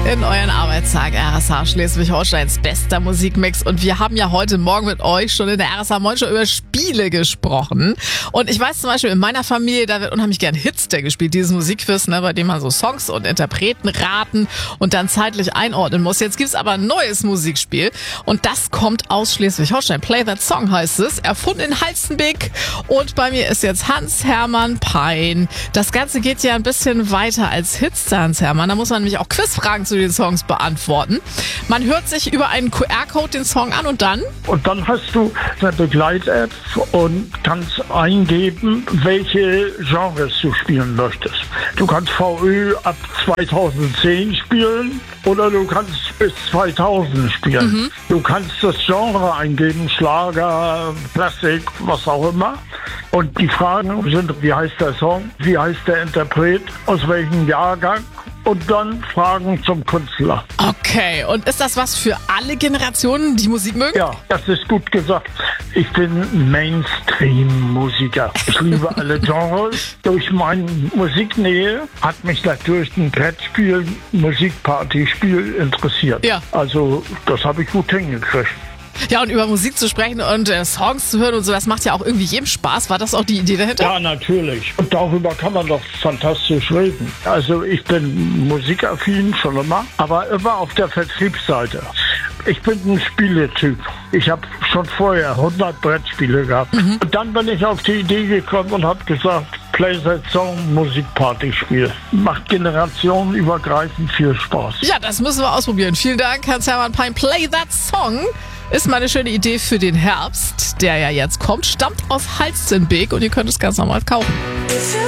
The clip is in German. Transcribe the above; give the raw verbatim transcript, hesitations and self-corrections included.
in euren Arbeitstag. R S H Schleswig-Holsteins bester Musikmix. Und wir haben ja heute Morgen mit euch schon in der R S H Morning Show über Spiele gesprochen. Und ich weiß zum Beispiel, in meiner Familie, da wird unheimlich gern Hitster gespielt. Dieses Musikquiz, ne, bei dem man so Songs und Interpreten raten und dann zeitlich einordnen muss. Jetzt gibt's aber ein neues Musikspiel. Und das kommt aus Schleswig-Holstein. Play That Song heißt es. Erfunden in Halstenbek. Und bei mir ist jetzt Hans-Hermann Pein. Das Ganze geht ja ein bisschen weiter als Hitster, Hans-Hermann. Da muss man nämlich auch Quizfragen zu den Songs beantworten. Man hört sich über einen Q R-Code den Song an und dann? Und dann hast du eine Begleit-App und kannst eingeben, welche Genres du spielen möchtest. Du kannst V Ö ab zweitausendzehn spielen oder du kannst bis zweitausend spielen. Mhm. Du kannst das Genre eingeben, Schlager, Plastik, was auch immer. Und die Fragen sind, wie heißt der Song, wie heißt der Interpret, aus welchem Jahrgang? Und dann Fragen zum Künstler. Okay, und ist das was für alle Generationen, die Musik mögen? Ja, das ist gut gesagt. Ich bin Mainstream-Musiker. Ich liebe alle Genres. Durch meine Musiknähe hat mich natürlich ein Brettspiel, Musikpartyspiel interessiert. Ja. Also das habe ich gut hingekriegt. Ja, und über Musik zu sprechen und äh, Songs zu hören und so, das macht ja auch irgendwie jedem Spaß. War das auch die Idee dahinter? Ja, natürlich. Und darüber kann man doch fantastisch reden. Also ich bin musikaffin schon immer, aber immer auf der Vertriebsseite. Ich bin ein Spieletyp. Ich habe schon vorher hundert Brettspiele gehabt. Mhm. Und dann bin ich auf die Idee gekommen und habe gesagt, Play That Song, Musikpartyspiel. Macht generationenübergreifend viel Spaß. Ja, das müssen wir ausprobieren. Vielen Dank, Hans-Hermann Pein. Play That Song ist meine schöne Idee für den Herbst, der ja jetzt kommt. Stammt aus Halstenbek und ihr könnt es ganz normal kaufen.